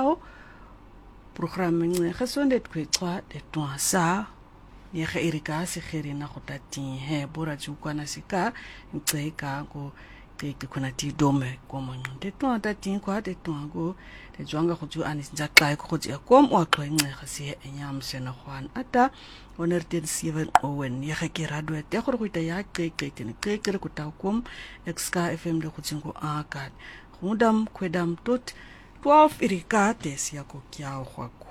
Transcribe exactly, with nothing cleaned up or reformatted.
kiao program nge gesondet kwetwa de twasa ye ge irika se gerena go tating he bora tsukwana sika ntseka go ke ke kona ti dome ko mo de twa tating kwa de twa go de zwanga go tsu anis ja tla go tsi kom o tlo nge ge se enyam sena gwan ata oner ten seven owen ye ge ke radio te go go ita ya ke ke te ke ke go ta kom exka fm de go tsingo a ka ngudam kwedam tot twelve irika te sia ko kiao kwa